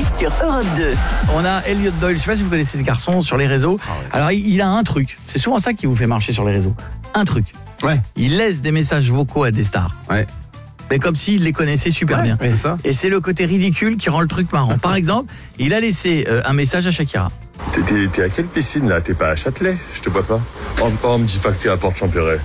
sur Europe 2. On a Elliot Doyle, je sais pas si vous connaissez ce garçon sur les réseaux. Alors il a un truc, c'est souvent ça qui vous fait marcher sur les réseaux. Un truc. Ouais. Il laisse des messages vocaux à des stars. Ouais. Mais comme s'il les connaissait super bien. C'est ça. Et c'est le côté ridicule qui rend le truc marrant. Par exemple, il a laissé un message à Shakira. T'es à quelle piscine là? T'es pas à Châtelet? Je te vois pas. Oh, me dis pas que t'es à Porte-Champéret.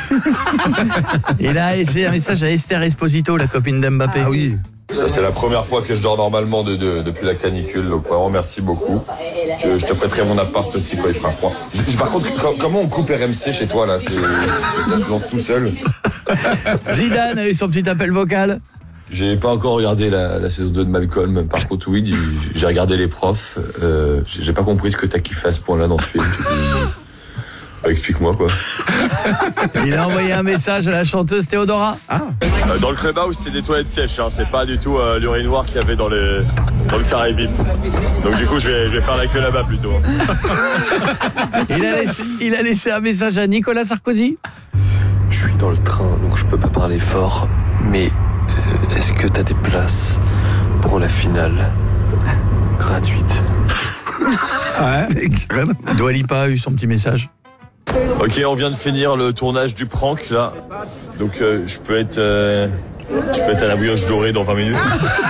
Il a laissé un message à Esther Esposito, la copine d'Mbappé. Ah oui. Ça c'est la première fois que je dors normalement depuis la canicule, donc vraiment merci beaucoup. Je te prêterai mon appart aussi quand il fera froid. Par contre, comment on coupe RMC chez toi là? Ça se lance tout seul. Zidane a eu son petit appel vocal. J'ai pas encore regardé la saison 2 de Malcolm. Par contre, oui, j'ai regardé les profs. J'ai pas compris ce que t'as kiffé à ce point-là dans ce film. Explique-moi quoi. Il a envoyé un message à la chanteuse Théodora. Dans le clubhouse, c'est des toilettes sèches. Hein. C'est pas du tout l'urinoir qu'il y avait dans le carré VIP. Donc du coup, je vais faire la queue là-bas plutôt. Il a laissé un message à Nicolas Sarkozy. Je suis dans le train, donc je peux pas parler fort. Mais est-ce que t'as des places pour la finale gratuite? Ouais. Dua Lipa a eu son petit message. Ok, on vient de finir le tournage du prank là. Donc je peux être à la brioche dorée dans 20 minutes.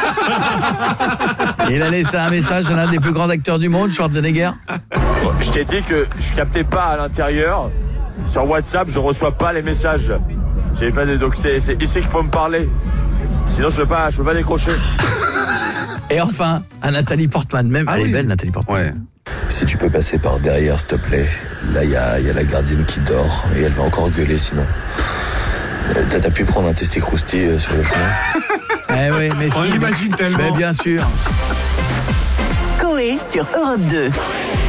Il a laissé un message à l'un des plus grands acteurs du monde, Schwarzenegger. Je t'ai dit que je captais pas à l'intérieur. Sur WhatsApp, je reçois pas les messages. Donc c'est ici qu'il faut me parler. Sinon je peux pas décrocher. Et enfin, à Nathalie Portman. Même, elle est belle, Nathalie Portman. Ouais. Si tu peux passer par derrière, s'il te plaît. Là, il y a la gardienne qui dort et elle va encore gueuler sinon. T'as pu prendre un testé-crousti sur le chemin? Eh oui, mais On si, l'imagine tellement. mais bien sûr. Coé sur Europe 2.